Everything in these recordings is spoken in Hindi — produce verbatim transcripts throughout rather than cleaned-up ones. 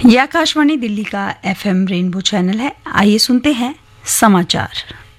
ये आकाशवाणी दिल्ली का एफएम रेनबो चैनल है। आइए सुनते हैं समाचार।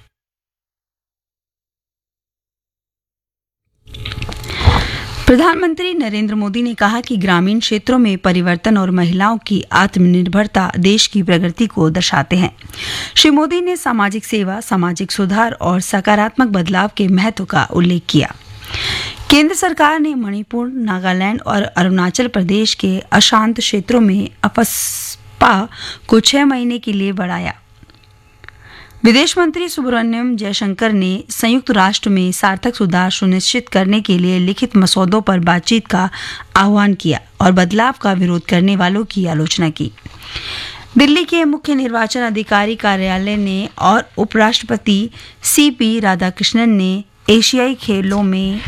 प्रधानमंत्री नरेंद्र मोदी ने कहा कि ग्रामीण क्षेत्रों में परिवर्तन और महिलाओं की आत्मनिर्भरता देश की प्रगति को दर्शाते हैं। श्री मोदी ने सामाजिक सेवा, सामाजिक सुधार और सकारात्मक बदलाव के महत्व का उल्लेख किया। केंद्र सरकार ने मणिपुर, नागालैंड और अरुणाचल प्रदेश के अशांत क्षेत्रों में अफस्पा को छह महीने के लिए बढ़ाया। विदेश मंत्री सुब्रमण्यम जयशंकर ने संयुक्त राष्ट्र में सार्थक सुधार सुनिश्चित करने के लिए लिखित मसौदों पर बातचीत का आह्वान किया और बदलाव का विरोध करने वालों की आलोचना की। दिल्ली के मुख्य निर्वाचन अधिकारी कार्यालय ने और उपराष्ट्रपति सी पी राधाकृष्णन ने एशियाई खेलों में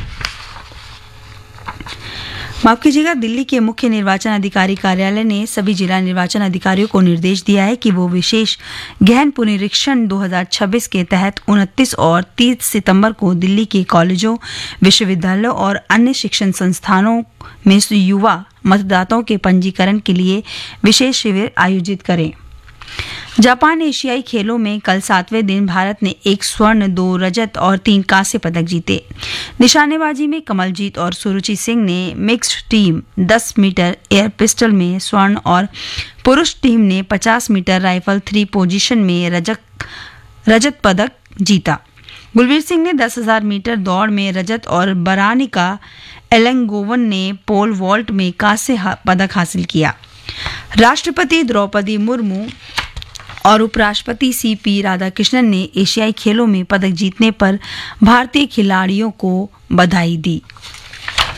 माफ कीजिएगा दिल्ली के मुख्य निर्वाचन अधिकारी कार्यालय ने सभी जिला निर्वाचन अधिकारियों को निर्देश दिया है कि वो विशेष गहन पुनरीक्षण दो हज़ार छब्बीस के तहत उनतीस और तीस सितंबर को दिल्ली के कॉलेजों, विश्वविद्यालयों और अन्य शिक्षण संस्थानों में युवा मतदाताओं के पंजीकरण के लिए विशेष शिविर आयोजित करें। जापान एशियाई खेलों में कल सातवें दिन भारत ने एक स्वर्ण, दो रजत और तीन कांस्य पदक जीते। निशानेबाजी में कमलजीत और सुरुचि सिंह ने मिक्स्ड टीम दस मीटर एयर पिस्टल में स्वर्ण और पुरुष टीम ने पचास मीटर राइफल थ्री पोजीशन में रजत रजत पदक जीता। गुलवीर सिंह ने दस हजार मीटर दौड़ में रजत और बरानिका एलंगोवन ने पोल वॉल्ट में कांस्य पदक हासिल किया। राष्ट्रपति द्रौपदी मुर्मू और उपराष्ट्रपति सी पी राधाकृष्णन ने एशियाई खेलों में पदक जीतने पर भारतीय खिलाड़ियों को बधाई दी।